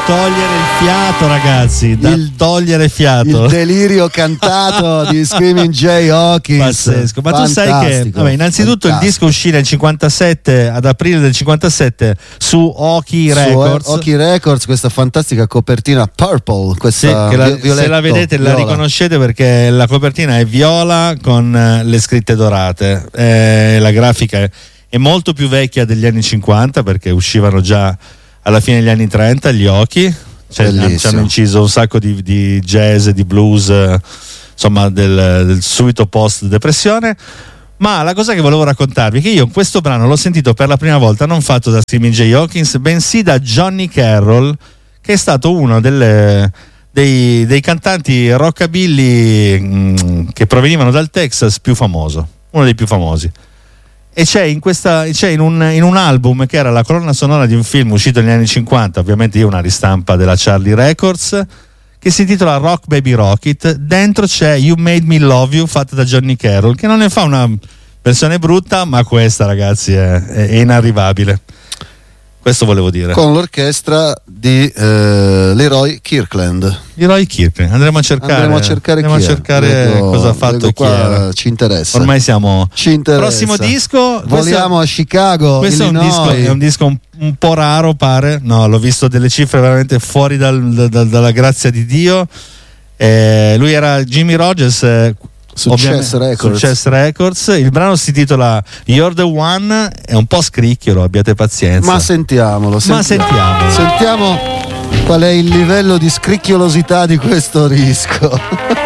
togliere il fiato, ragazzi, togliere fiato. Il delirio cantato di Screaming Jay Hawkins. Pazzesco. Ma tu sai che innanzitutto il disco uscì nel 57, ad aprile del 57, su Oki Records. Oki Records, questa fantastica copertina purple, questa se la vedete viola. La riconoscete perché la copertina è viola con le scritte dorate. La grafica è molto più vecchia degli anni 50 perché uscivano già alla fine degli anni 30 gli Oki, ci hanno inciso un sacco di jazz e di blues, insomma del subito post depressione. Ma la cosa che volevo raccontarvi è che io questo brano l'ho sentito per la prima volta non fatto da Screaming Jay Hawkins, bensì da Johnny Carroll, che è stato uno dei cantanti rockabilly che provenivano dal Texas più famoso, uno dei più famosi. E c'è in un album che era la colonna sonora di un film uscito negli anni 50, ovviamente io una ristampa della Charlie Records, che si intitola Rock Baby Rock It. Dentro c'è You Made Me Love You, fatta da Johnny Carroll, che non ne fa una versione brutta, ma questa, ragazzi, è inarrivabile. Questo volevo dire. Con l'orchestra di Leroy Kirkland. Andremo a cercare cosa ha fatto chi era. Ci interessa. Ormai prossimo disco. Voliamo a Chicago. Questo è un disco un po' raro, pare. No, l'ho visto delle cifre veramente fuori dalla grazia di Dio. Lui era Jimmy Rogers. Success Records. Il brano si intitola You're the One, è un po' scricchiolo, abbiate pazienza. Ma sentiamo qual è il livello di scricchiolosità di questo disco.